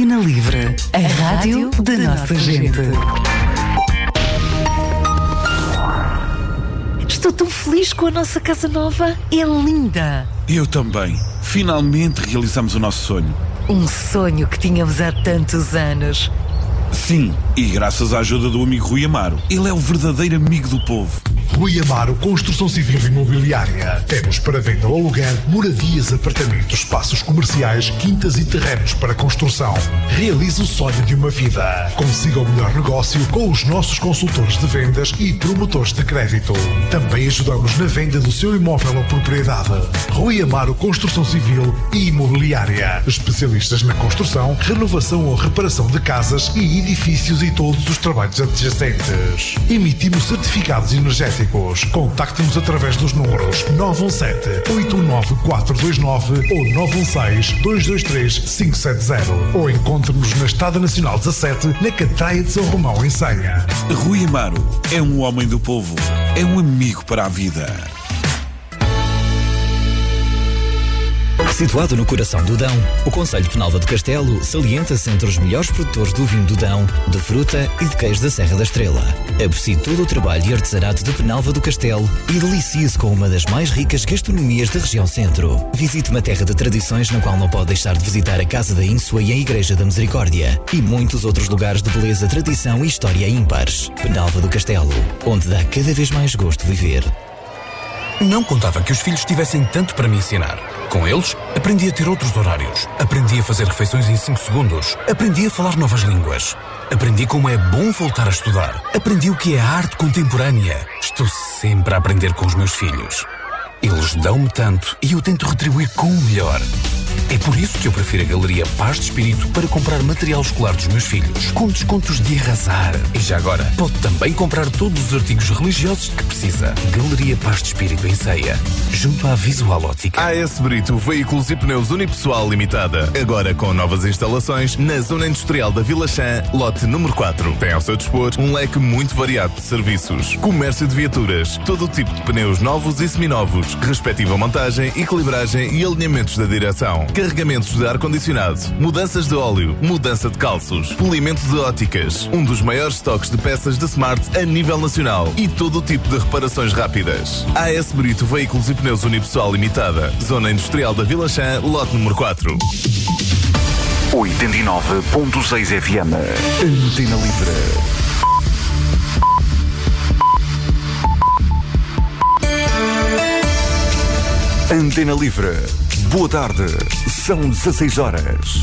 Antena Livre, a rádio da nossa gente. Estou tão feliz com a nossa casa nova. É linda. Eu também. Finalmente realizamos o nosso sonho. Um sonho que tínhamos há tantos anos. Sim, e graças à ajuda do amigo Rui Amaro. Ele é o verdadeiro amigo do povo. Rui Amaro Construção Civil e Imobiliária. Temos para venda ou aluguer moradias, apartamentos, espaços comerciais, quintas e terrenos para construção. Realize o sonho de uma vida. Consiga o melhor negócio com os nossos consultores de vendas e promotores de crédito. Também ajudamos na venda do seu imóvel ou propriedade. Rui Amaro Construção Civil e Imobiliária. Especialistas na construção, renovação ou reparação de casas e edifícios e todos os trabalhos adjacentes. Emitimos certificados energéticos. Contacte-nos através dos números 917-819-429 ou 916-223-570 ou encontre-nos na Estrada Nacional 17, na Catraia de São Romão, em Senha. Rui Amaro é um homem do povo, é um amigo para a vida. Situado no coração do Dão, o concelho de Penalva do Castelo salienta-se entre os melhores produtores do vinho do Dão, de fruta e de queijo da Serra da Estrela. Aprecie todo o trabalho e artesanato de Penalva do Castelo e delicie-se com uma das mais ricas gastronomias da região centro. Visite uma terra de tradições na qual não pode deixar de visitar a Casa da Ínsua e a Igreja da Misericórdia e muitos outros lugares de beleza, tradição e história ímpares. Penalva do Castelo, onde dá cada vez mais gosto viver. Não contava que os filhos tivessem tanto para me ensinar. Com eles, aprendi a ter outros horários. Aprendi a fazer refeições em 5 segundos. Aprendi a falar novas línguas. Aprendi como é bom voltar a estudar. Aprendi o que é a arte contemporânea. Estou sempre a aprender com os meus filhos. Eles dão-me tanto e eu tento retribuir com o melhor. É por isso que eu prefiro a Galeria Paz de Espírito para comprar material escolar dos meus filhos, com descontos de arrasar. E já agora, pode também comprar todos os artigos religiosos que precisa. Galeria Paz de Espírito em Ceia, junto à Visual Ótica. AS Brito Veículos e Pneus Unipessoal Limitada. Agora com novas instalações na Zona Industrial da Vila Chã, lote número 4. Tem ao seu dispor um leque muito variado de serviços. Comércio de viaturas, todo o tipo de pneus novos e seminovos, respectiva montagem, equilibragem e alinhamentos da direção. Carregamentos de ar-condicionado, mudanças de óleo, mudança de calços, polimento de óticas, um dos maiores estoques de peças de Smart a nível nacional e todo o tipo de reparações rápidas. AS Brito Veículos e Pneus Unipessoal Limitada, Zona Industrial da Vila Chã, lote número 4. 89.6 FM. Antena Livre. Antena Livre. Boa tarde. São 16 horas.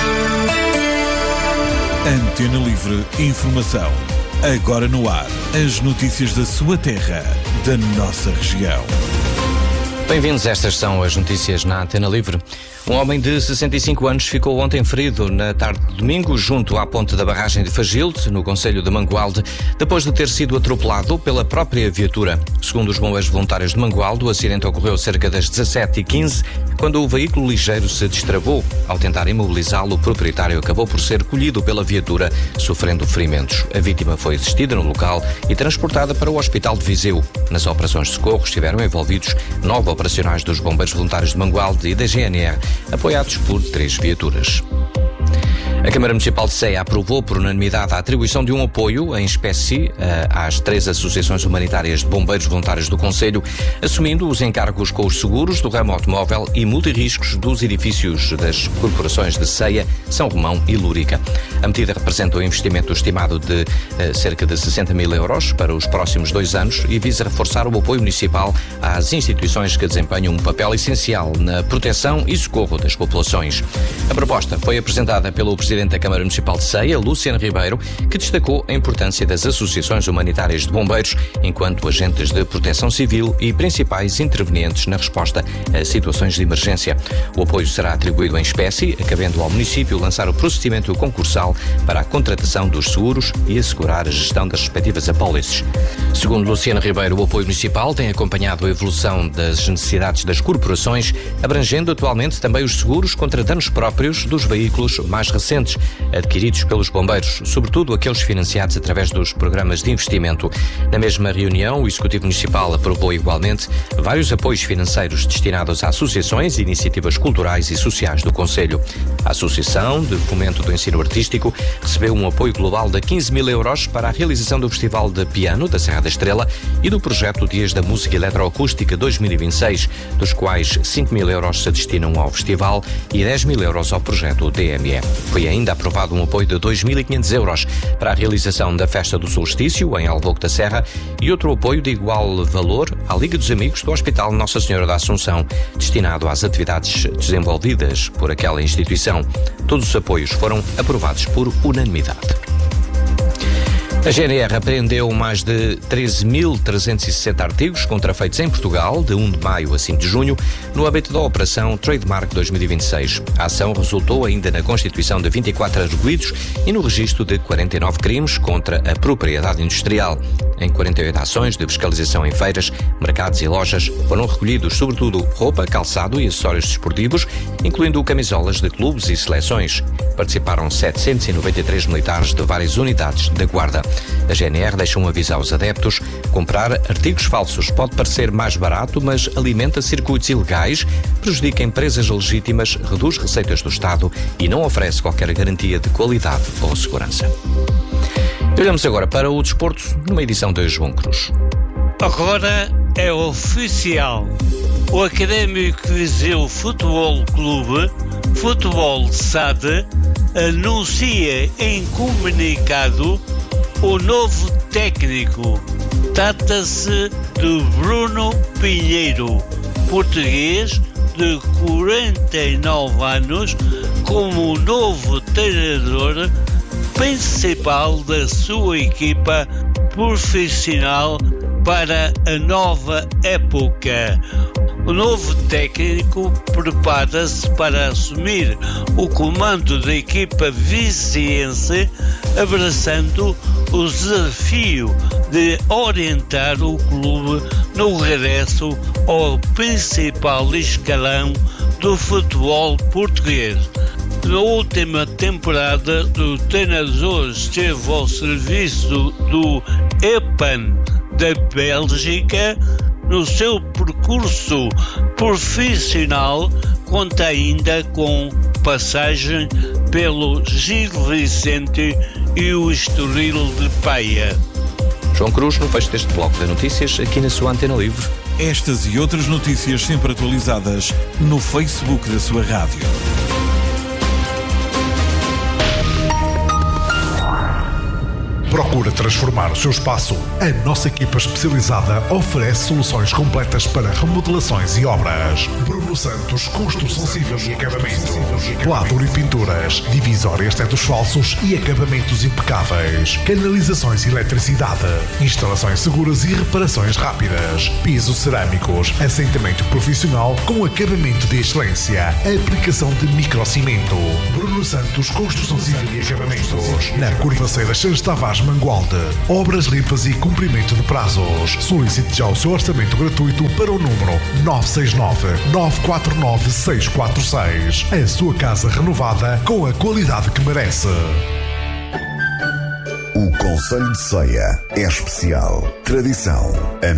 Antena Livre Informação. Agora no ar. As notícias da sua terra, da nossa região. Bem-vindos, estas são as notícias na Antena Livre. Um homem de 65 anos ficou ontem ferido na tarde de domingo junto à ponte da barragem de Fagilde, no concelho de Mangualde, depois de ter sido atropelado pela própria viatura. Segundo os bombeiros voluntários de Mangualde, o acidente ocorreu cerca das 17h15, quando o veículo ligeiro se destravou. Ao tentar imobilizá-lo, o proprietário acabou por ser colhido pela viatura, sofrendo ferimentos. A vítima foi assistida no local e transportada para o Hospital de Viseu. Nas operações de socorro estiveram envolvidos 9 operacionais dos bombeiros voluntários de Mangualde e da GNR, apoiados por 3 viaturas. A Câmara Municipal de Ceia aprovou por unanimidade a atribuição de um apoio em espécie às 3 associações humanitárias de bombeiros voluntários do concelho, assumindo os encargos com os seguros do ramo automóvel e multirriscos dos edifícios das corporações de Ceia, São Romão e Lúrica. A medida representa um investimento estimado de cerca de 60 mil euros para os próximos 2 anos e visa reforçar o apoio municipal às instituições que desempenham um papel essencial na proteção e socorro das populações. A proposta foi apresentada pelo Presidente da Câmara Municipal de Ceia, Luciano Ribeiro, que destacou a importância das associações humanitárias de bombeiros enquanto agentes de proteção civil e principais intervenientes na resposta a situações de emergência. O apoio será atribuído em espécie, cabendo ao município lançar o procedimento concursal para a contratação dos seguros e assegurar a gestão das respectivas apólices. Segundo Luciano Ribeiro, o apoio municipal tem acompanhado a evolução das necessidades das corporações, abrangendo atualmente também os seguros contra danos próprios dos veículos mais recentes recentes adquiridos pelos bombeiros, sobretudo aqueles financiados através dos programas de investimento. Na mesma reunião, o Executivo Municipal aprovou igualmente vários apoios financeiros destinados a associações e iniciativas culturais e sociais do concelho. A Associação de Fomento do Ensino Artístico recebeu um apoio global de 15 mil euros para a realização do Festival de Piano da Serra da Estrela e do projeto Dias da Música Eletroacústica 2026, dos quais 5 mil euros se destinam ao festival e 10 mil euros ao projeto DME. Foi ainda aprovado um apoio de 2.500 euros para a realização da Festa do Solstício, em Alvogue da Serra, e outro apoio de igual valor à Liga dos Amigos do Hospital Nossa Senhora da Assunção, destinado às atividades desenvolvidas por aquela instituição. Todos os apoios foram aprovados por unanimidade. A GNR apreendeu mais de 13.360 artigos contrafeitos em Portugal, de 1 de maio a 5 de junho, no âmbito da Operação Trademark 2026. A ação resultou ainda na constituição de 24 arguidos e no registro de 49 crimes contra a propriedade industrial. Em 48 ações de fiscalização em feiras, mercados e lojas, foram recolhidos sobretudo roupa, calçado e acessórios desportivos, incluindo camisolas de clubes e seleções. Participaram 793 militares de várias unidades da Guarda. A GNR deixa um aviso aos adeptos: comprar artigos falsos pode parecer mais barato, mas alimenta circuitos ilegais, prejudica empresas legítimas, reduz receitas do Estado e não oferece qualquer garantia de qualidade ou segurança. Olhamos agora para o desporto, numa edição de João Cruz. Agora é oficial. O Académico Viseu Futebol Clube, Futebol SAD, anuncia em comunicado o novo técnico. Trata-se de Bruno Pinheiro, português de 49 anos, como o novo treinador principal da sua equipa profissional para a nova época. O novo técnico prepara-se para assumir o comando da equipa viziense, abraçando o desafio de orientar o clube no regresso ao principal escalão do futebol português. Na última temporada, o treinador esteve ao serviço do EPAN da Bélgica. No seu percurso profissional, conta ainda com passagem pelo Gil Vicente e o Estoril de Paia. João Cruz, no fecho deste bloco de notícias, aqui na sua Antena Livre. Estas e outras notícias sempre atualizadas no Facebook da sua rádio. Procura transformar o seu espaço? A nossa equipa especializada oferece soluções completas para remodelações e obras. Bruno Santos, Construção Civil e Acabamento. Quadro e pinturas, divisórias tetos falsos e acabamentos impecáveis. Canalizações e eletricidade. Instalações seguras e reparações rápidas. Pisos cerâmicos. Assentamento profissional com acabamento de excelência. Aplicação de microcimento. Bruno Santos, Construção Civil e Acabamentos. Na Curvaceira Santos Tavares Mangualde. Obras limpas e cumprimento de prazos. Solicite já o seu orçamento gratuito para o número 969-949-646. A sua casa renovada com a qualidade que merece. O Conselho de Ceia é especial. Tradição,